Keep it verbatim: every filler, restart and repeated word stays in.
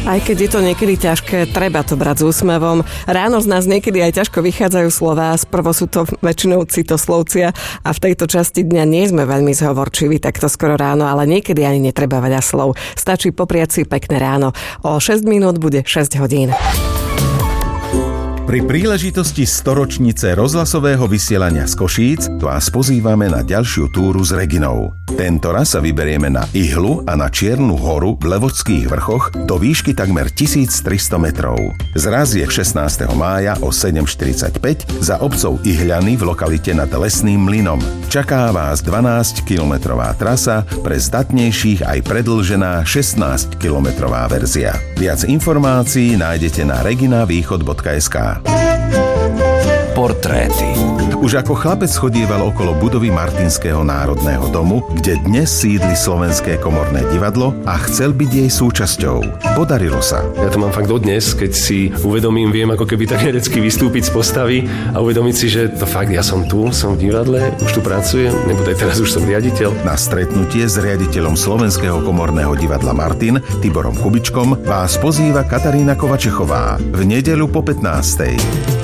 Aj keď je to niekedy ťažké, treba to brať s úsmevom. Ráno z nás niekedy aj ťažko vychádzajú slová, sprvo sú to väčšinou citoslovcia a v tejto časti dňa nie sme veľmi zhovorčiví takto skoro ráno, ale niekedy ani netreba veľa slov. Stačí popriať si pekné ráno. O šesť minút bude šesť hodín. Pri príležitosti storočnice rozhlasového vysielania z Košíc vás pozývame na ďalšiu túru s Reginou. Tento raz sa vyberieme na Ihlu a na Čiernu horu v Levočských vrchoch do výšky takmer tisíctristo metrov. Zraz je šestnásteho mája o sedem štyridsaťpäť za obcov Ihľany v lokalite nad Lesným mlynom. Čaká vás dvanásťkilometrová trasa, pre zdatnejších aj predĺžená šestnásťkilometrová verzia. Viac informácií nájdete na reginavýchod bodka es ká. Portréty. Už ako chlapec chodieval okolo budovy Martinského národného domu, kde dnes sídli Slovenské komorné divadlo a chcel byť jej súčasťou. Podarilo sa. Ja to mám fakt dodnes, keď si uvedomím, viem ako keby tak herecky vystúpiť z postavy a uvedomiť si, že to fakt ja som tu, som v divadle, už tu pracujem, nebudaj teraz už som riaditeľ. Na stretnutie s riaditeľom Slovenského komorného divadla Martin, Tiborom Kubičkom, vás pozýva Katarína Kovačechová v nedeľu po pätnástej.